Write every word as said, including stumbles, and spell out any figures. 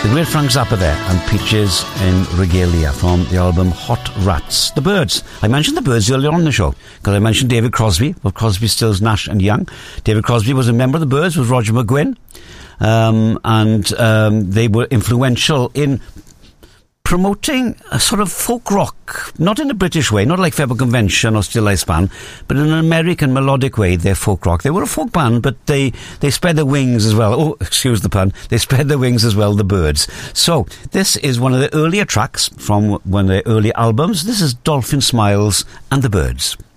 The great Frank Zappa there, and Peaches in Regalia from the album Hot Rats. The Byrds. I mentioned the Byrds earlier on in the show because I mentioned David Crosby of Crosby, Stills, Nash and Young. David Crosby was a member of the Byrds with Roger McGuinn, um, and um, they were influential in promoting a sort of folk rock, not in a British way, not like Fairport Convention or Still Life Band, but in an American melodic way. They're folk rock. They were a folk band, but they, they spread their wings as well. Oh, excuse the pun. They spread their wings as well, the Byrds. So, this is one of the earlier tracks from one of their early albums. This is Dolphin Smiles and the Byrds.